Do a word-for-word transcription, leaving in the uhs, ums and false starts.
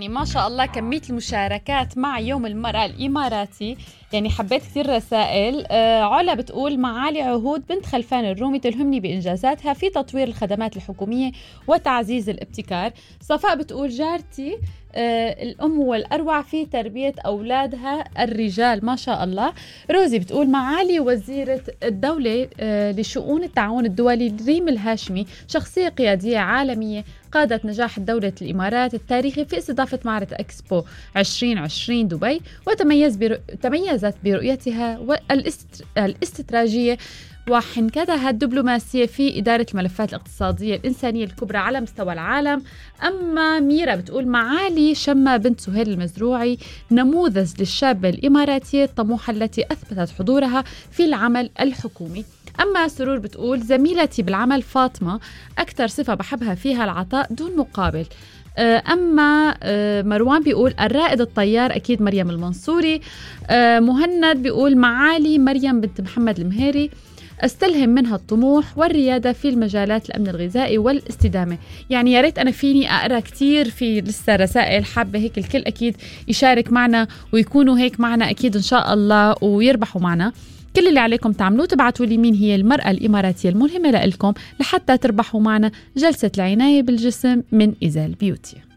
يعني ما شاء الله كمية المشاركات مع يوم المرأة الإماراتي، يعني حبيت كثير رسائل. آه علا بتقول معالي عهود بنت خلفان الرومي تلهمني بإنجازاتها في تطوير الخدمات الحكومية وتعزيز الابتكار. صفاء بتقول جارتي آه الأم والأروع في تربية أولادها الرجال ما شاء الله. روزي بتقول معالي وزيرة الدولة آه لشؤون التعاون الدولي ريم الهاشمي شخصية قيادية عالمية قادت نجاح دولة الإمارات التاريخي في استضافة معرض إكسبو عشرين عشرين دبي، وتميز برو... تميزت برؤيتها الاستراتيجية وحنكتها الدبلوماسية في إدارة الملفات الاقتصادية الإنسانية الكبرى على مستوى العالم. أما ميرا بتقول معالي شمة بنت سهيل المزروعي نموذج للشابة الإماراتية الطموحة التي أثبتت حضورها في العمل الحكومي. أما سرور بتقول زميلتي بالعمل فاطمة أكثر صفة بحبها فيها العطاء دون مقابل. أما مروان بيقول الرائد الطيار أكيد مريم المنصوري. مهند بيقول معالي مريم بنت محمد المهيري استلهم منها الطموح والريادة في المجالات الأمن الغذائي والاستدامة. يعني يا ريت أنا فيني أقرأ كتير في لسه رسائل، حابة هيك الكل أكيد يشارك معنا ويكونوا هيك معنا أكيد إن شاء الله ويربحوا معنا. كل اللي عليكم تعملوه تبعتوا لي مين هي المرأة الإماراتية الملهمة لإلكم لحتى تربحوا معنا جلسة العناية بالجسم من إزال بيوتي.